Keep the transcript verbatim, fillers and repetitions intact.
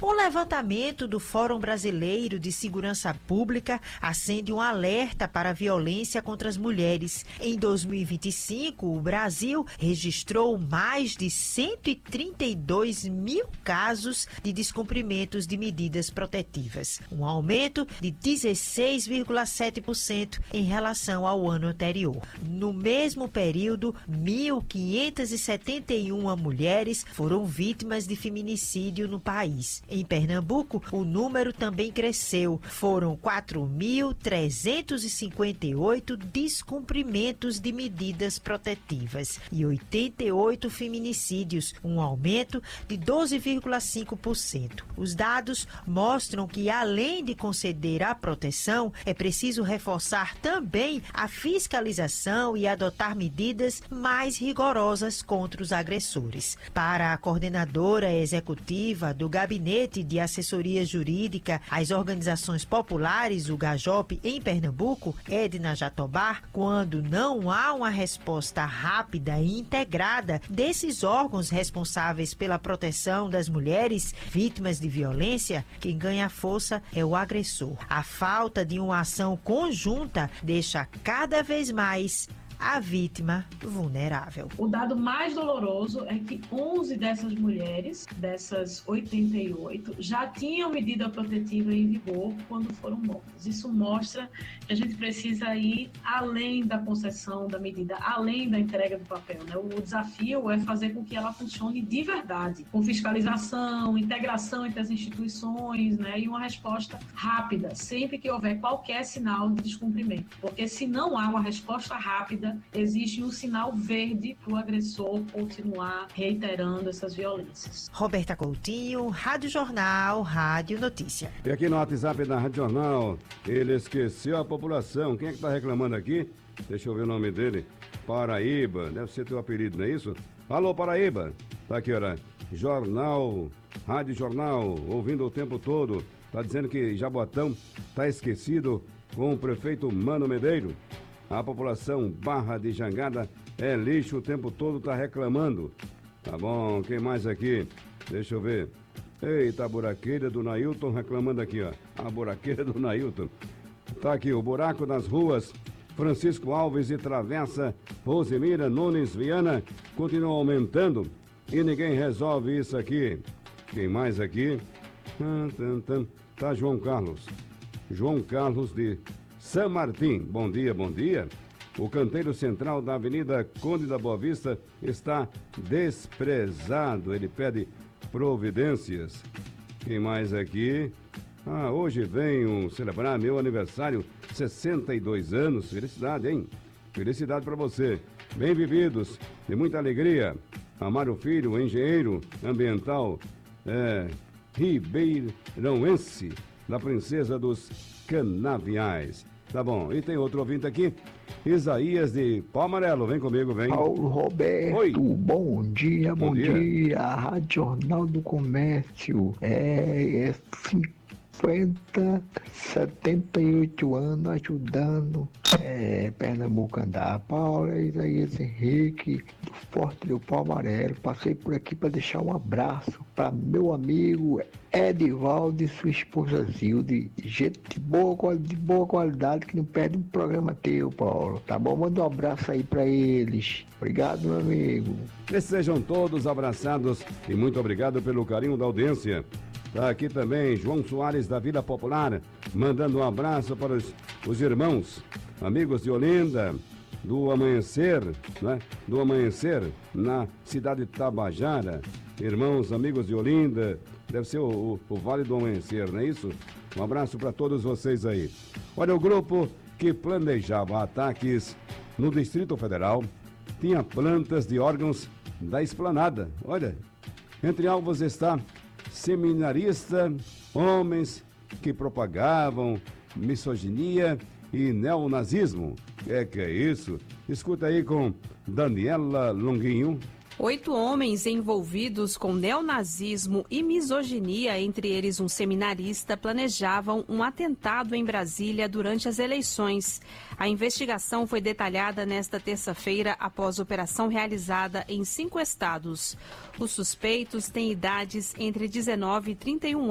Um levantamento do Fórum Brasileiro de Segurança Pública acende um alerta para a violência contra as mulheres. Em dois mil e vinte e cinco, o Brasil registrou mais de cento e trinta e dois mil casos de descumprimentos de medidas protetivas, um aumento de dezesseis vírgula sete por cento em relação ao ano anterior. No mesmo período, mil quinhentas e setenta e uma mulheres foram vítimas de feminicídio no país. Em Pernambuco, o número também cresceu. Foram quatro mil trezentos e cinquenta e oito descumprimentos de medidas protetivas e oitenta e oito feminicídios, um aumento de doze vírgula cinco por cento. Os dados mostram que, além de conceder a proteção, é preciso reforçar também a fiscalização e adotar medidas mais rigorosas contra os agressores. Para a coordenadora executiva do Gabinete de Assessoria Jurídica às Organizações Populares, o GAJOP, em Pernambuco, Edna Jatobar, quando não há uma resposta rápida e integrada desses órgãos responsáveis pela proteção das mulheres vítimas de violência, quem ganha força é o agressor. A falta de uma ação conjunta deixa cada vez mais a vítima vulnerável. O dado mais doloroso é que onze dessas mulheres, dessas oitenta e oito, já tinham medida protetiva em vigor quando foram mortas. Isso mostra que a gente precisa ir além da concessão da medida, além da entrega do papel, né? O desafio é fazer com que ela funcione de verdade, com fiscalização, integração entre as instituições, né? E uma resposta rápida, sempre que houver qualquer sinal de descumprimento. Porque se não há uma resposta rápida, existe um sinal verde para o agressor continuar reiterando essas violências. Roberta Coutinho, Rádio Jornal, Rádio Notícia. E aqui no WhatsApp da Rádio Jornal, ele esqueceu a população. Quem é que está reclamando aqui? Deixa eu ver o nome dele. Paraíba, deve ser teu apelido, não é isso? Alô, Paraíba. Tá aqui, olha. Jornal, Rádio Jornal, ouvindo o tempo todo. Tá dizendo que Jaboatão tá esquecido com o prefeito Mano Medeiro. A população Barra de Jangada é lixo o tempo todo, tá reclamando. Tá bom, quem mais aqui? Deixa eu ver. Eita, a buraqueira do Nailton reclamando aqui, ó. A buraqueira do Nailton. Tá aqui, o buraco das ruas Francisco Alves e Travessa Rosemira Nunes Viana continua aumentando e ninguém resolve isso aqui. Quem mais aqui? Tá João Carlos. João Carlos de São Martim, bom dia, bom dia. O canteiro central da Avenida Conde da Boa Vista está desprezado. Ele pede providências. Quem mais aqui? Ah, hoje venho celebrar meu aniversário, sessenta e dois anos. Felicidade, hein? Felicidade para você. Bem vividos, de muita alegria. Amaro Filho, engenheiro ambiental, é, ribeirãoense, da Princesa dos Canaviais. Tá bom, e tem outro ouvinte aqui, Isaías de Pau Amarelo, vem comigo, vem. Paulo Roberto, Oi. bom dia, bom, Bom dia. dia. A Rádio Jornal do Comércio é, é cinquenta, setenta e oito anos ajudando é, Pernambuco a andar. Paulo, é Isaías Henrique, do Forte do Pau Amarelo. Passei por aqui para deixar um abraço para meu amigo Edivaldo e sua esposa Zilde, gente de boa, de boa qualidade que não perde um programa teu, Paulo. Tá bom? Manda um abraço aí pra eles. Obrigado, meu amigo. Que sejam todos abraçados e muito obrigado pelo carinho da audiência. Tá aqui também João Soares da Vila Popular, mandando um abraço para os, os irmãos, amigos de Olinda, do Amanhecer, né? Do Amanhecer, na cidade de Tabajara. Irmãos, amigos de Olinda, deve ser o, o, o Vale do Amanhecer, não é isso? Um abraço para todos vocês aí. Olha, o grupo que planejava ataques no Distrito Federal tinha plantas de órgãos da esplanada. Olha, entre alvos está seminarista, homens que propagavam misoginia e neonazismo. É que é isso? Escuta aí com Daniela Longuinho. Oito homens envolvidos com neonazismo e misoginia, entre eles um seminarista, planejavam um atentado em Brasília durante as eleições. A investigação foi detalhada nesta terça-feira após operação realizada em cinco estados. Os suspeitos têm idades entre dezenove e trinta e um anos.